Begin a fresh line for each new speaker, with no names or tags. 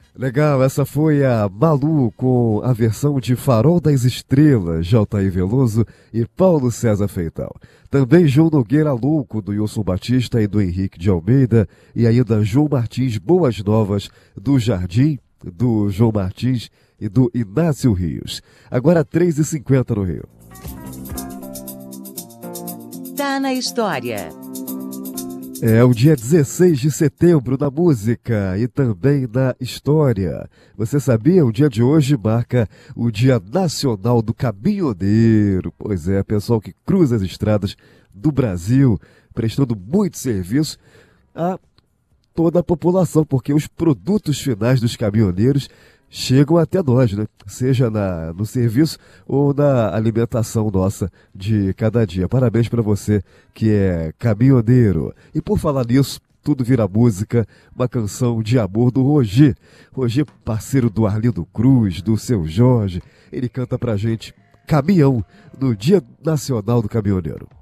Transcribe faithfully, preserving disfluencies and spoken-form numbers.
Legal, essa foi a Malu com a versão de Farol das Estrelas, J. Veloso e Paulo César Feital. Também João Nogueira Louco, do Wilson Batista e do Henrique de Almeida. E ainda João Martins, Boas Novas, do Jardim, do João Martins e do Inácio Rios. Agora três e cinquenta no Rio.
Tá na história.
É o dia dezesseis de setembro na música e também na história. Você sabia? O dia de hoje marca o Dia Nacional do Caminhoneiro. Pois é, pessoal que cruza as estradas do Brasil, prestando muito serviço a toda a população, porque os produtos finais dos caminhoneiros chegam até nós, né? Seja na, no serviço ou na alimentação nossa de cada dia. Parabéns para você que é caminhoneiro. E por falar nisso, tudo vira música, uma canção de amor do Roger. Roger, parceiro do Arlindo Cruz, do Seu Jorge, ele canta pra gente Caminhão, no Dia Nacional do Caminhoneiro.